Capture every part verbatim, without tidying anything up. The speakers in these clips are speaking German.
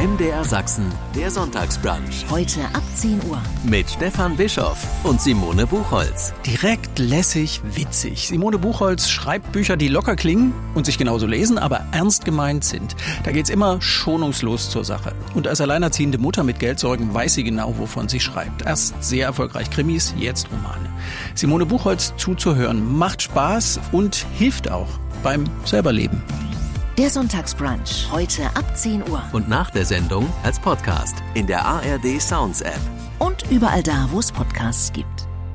M D R Sachsen, der Sonntagsbrunch. Heute ab zehn Uhr. Mit Stefan Bischoff und Simone Buchholz. Direkt, lässig, witzig. Simone Buchholz schreibt Bücher, die locker klingen und sich genauso lesen, aber ernst gemeint sind. Da geht's immer schonungslos zur Sache. Und als alleinerziehende Mutter mit Geldsorgen weiß sie genau, wovon sie schreibt. Erst sehr erfolgreich Krimis, jetzt Romane. Simone Buchholz zuzuhören macht Spaß und hilft auch beim Selberleben. Der Sonntagsbrunch, heute ab zehn Uhr. Und nach der Sendung als Podcast in der A R D Sounds App. Und überall da, wo es Podcasts gibt.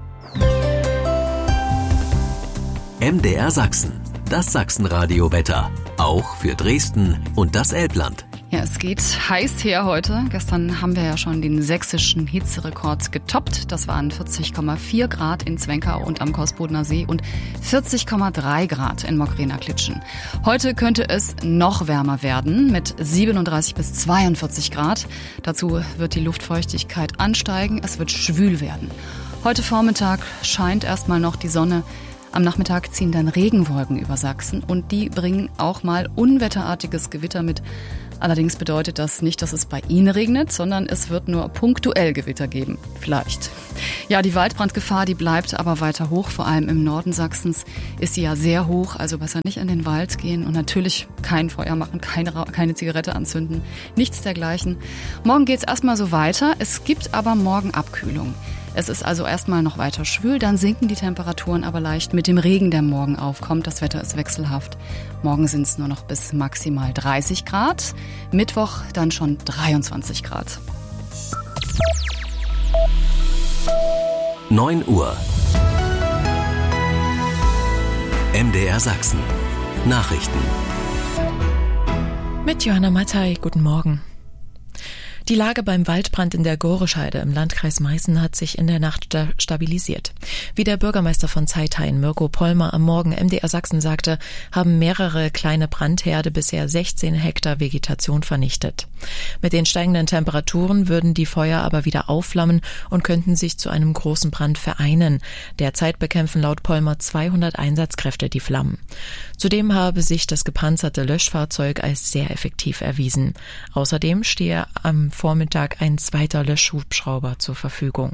M D R Sachsen, das Sachsenradio-Wetter. Auch für Dresden und das Elbland. Ja, es geht heiß her heute. Gestern haben wir ja schon den sächsischen Hitzerekord getoppt. Das waren vierzig Komma vier Grad in Zwenkau und am Korsbodener See und vierzig Komma drei Grad in Mokrener-Klitschen. Heute könnte es noch wärmer werden mit siebenunddreißig bis zweiundvierzig Grad. Dazu wird die Luftfeuchtigkeit ansteigen. Es wird schwül werden. Heute Vormittag scheint erstmal noch die Sonne. Am Nachmittag ziehen dann Regenwolken über Sachsen und die bringen auch mal unwetterartiges Gewitter mit. Allerdings bedeutet das nicht, dass es bei Ihnen regnet, sondern es wird nur punktuell Gewitter geben. Vielleicht. Ja, die Waldbrandgefahr, die bleibt aber weiter hoch. Vor allem im Norden Sachsens ist sie ja sehr hoch. Also besser nicht in den Wald gehen und natürlich kein Feuer machen, keine, keine Zigarette anzünden. Nichts dergleichen. Morgen geht's erstmal so weiter. Es gibt aber morgen Abkühlung. Es ist also erstmal noch weiter schwül, dann sinken die Temperaturen aber leicht mit dem Regen, der morgen aufkommt. Das Wetter ist wechselhaft. Morgen sind es nur noch bis maximal dreißig Grad. Mittwoch dann schon dreiundzwanzig Grad. neun Uhr. M D R Sachsen. Nachrichten. Mit Johanna Mattei, guten Morgen. Die Lage beim Waldbrand in der Gorescheide im Landkreis Meißen hat sich in der Nacht sta- stabilisiert. Wie der Bürgermeister von Zeithain, Mirko Pollmer, am Morgen M D R Sachsen sagte, haben mehrere kleine Brandherde bisher sechzehn Hektar Vegetation vernichtet. Mit den steigenden Temperaturen würden die Feuer aber wieder aufflammen und könnten sich zu einem großen Brand vereinen. Derzeit bekämpfen laut Pollmer zweihundert Einsatzkräfte die Flammen. Zudem habe sich das gepanzerte Löschfahrzeug als sehr effektiv erwiesen. Außerdem stehe am Vormittag ein zweiter Löschhubschrauber zur Verfügung.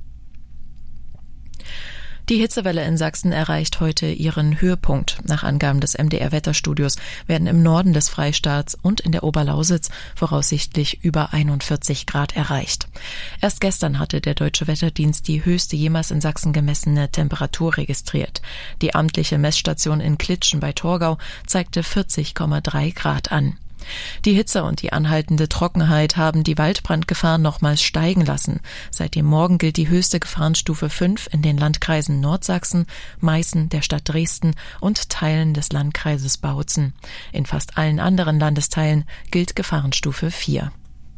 Die Hitzewelle in Sachsen erreicht heute ihren Höhepunkt. Nach Angaben des M D R-Wetterstudios werden im Norden des Freistaats und in der Oberlausitz voraussichtlich über einundvierzig Grad erreicht. Erst gestern hatte der Deutsche Wetterdienst die höchste jemals in Sachsen gemessene Temperatur registriert. Die amtliche Messstation in Klitschen bei Torgau zeigte vierzig Komma drei Grad an. Die Hitze und die anhaltende Trockenheit haben die Waldbrandgefahr nochmals steigen lassen. Seit dem Morgen gilt die höchste Gefahrenstufe fünf in den Landkreisen Nordsachsen, Meißen, der Stadt Dresden und Teilen des Landkreises Bautzen. In fast allen anderen Landesteilen gilt Gefahrenstufe vier.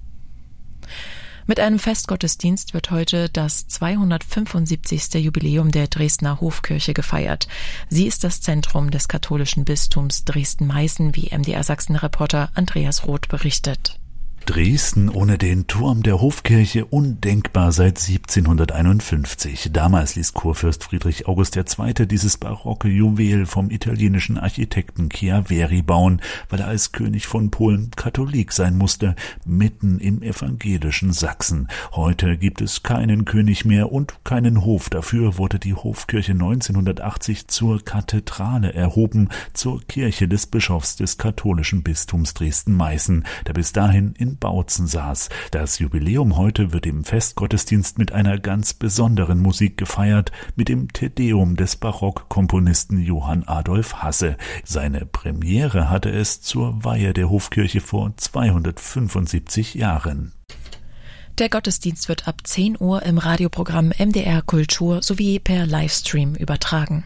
Mit einem Festgottesdienst wird heute das zweihundertfünfundsiebzigste Jubiläum der Dresdner Hofkirche gefeiert. Sie ist das Zentrum des katholischen Bistums Dresden-Meißen, wie M D R Sachsen-Reporter Andreas Roth berichtet. Dresden ohne den Turm der Hofkirche undenkbar seit siebzehnhunderteinundfünfzig. Damals ließ Kurfürst Friedrich August der Zweite dieses barocke Juwel vom italienischen Architekten Chiaveri bauen, weil er als König von Polen Katholik sein musste, mitten im evangelischen Sachsen. Heute gibt es keinen König mehr und keinen Hof. Dafür wurde die Hofkirche neunzehnhundertachtzig zur Kathedrale erhoben, zur Kirche des Bischofs des katholischen Bistums Dresden-Meißen, der bis dahin in Bautzen saß. Das Jubiläum heute wird im Festgottesdienst mit einer ganz besonderen Musik gefeiert, mit dem Te Deum des Barockkomponisten Johann Adolf Hasse. Seine Premiere hatte es zur Weihe der Hofkirche vor zweihundertfünfundsiebzig Jahren. Der Gottesdienst wird ab zehn Uhr im Radioprogramm M D R Kultur sowie per Livestream übertragen.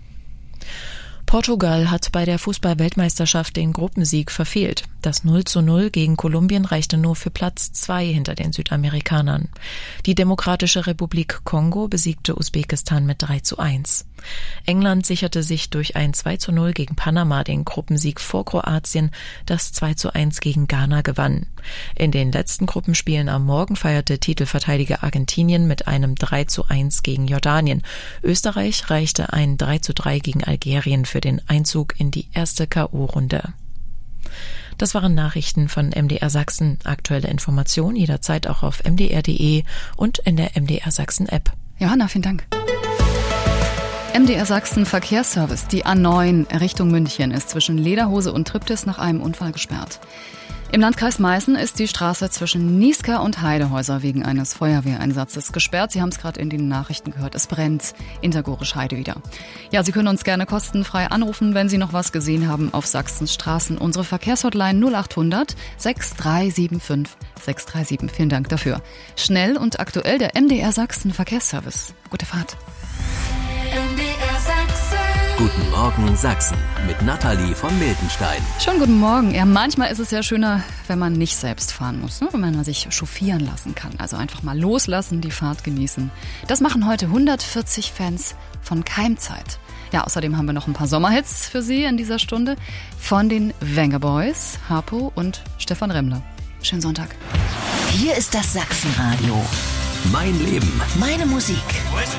Portugal hat bei der Fußball-Weltmeisterschaft den Gruppensieg verfehlt. Das null zu null gegen Kolumbien reichte nur für Platz zwei hinter den Südamerikanern. Die Demokratische Republik Kongo besiegte Usbekistan mit drei zu eins. England sicherte sich durch ein zwei zu null gegen Panama den Gruppensieg vor Kroatien, das zwei zu eins gegen Ghana gewann. In den letzten Gruppenspielen am Morgen feierte Titelverteidiger Argentinien mit einem drei zu eins gegen Jordanien. Österreich reichte ein drei zu drei gegen Algerien für den Einzug in die erste K O-Runde. Das waren Nachrichten von M D R Sachsen. Aktuelle Informationen jederzeit auch auf m d r punkt d e und in der M D R Sachsen App. Johanna, vielen Dank. M D R Sachsen Verkehrsservice. Die A neun Richtung München ist zwischen Lederhose und Triptis nach einem Unfall gesperrt. Im Landkreis Meißen ist die Straße zwischen Niesca und Heidehäuser wegen eines Feuerwehreinsatzes gesperrt. Sie haben es gerade in den Nachrichten gehört. Es brennt in der Gorisch-Heide wieder. Ja, Sie können uns gerne kostenfrei anrufen, wenn Sie noch was gesehen haben auf Sachsens Straßen. Unsere Verkehrshotline null acht hundert sechs drei sieben fünf sechs drei sieben. Vielen Dank dafür. Schnell und aktuell der M D R Sachsen Verkehrsservice. Gute Fahrt. M D R Sachsen. Guten Morgen Sachsen mit Nathalie von Miltenstein. Schönen guten Morgen. Ja, manchmal ist es ja schöner, wenn man nicht selbst fahren muss, ne? Wenn man sich chauffieren lassen kann. Also einfach mal loslassen, die Fahrt genießen. Das machen heute hundertvierzig Fans von Keimzeit. Ja, außerdem haben wir noch ein paar Sommerhits für Sie in dieser Stunde von den Vengaboys, Harpo und Stefan Remmler. Schönen Sonntag. Hier ist das Sachsenradio. Mein Leben. Meine Musik. Wo ist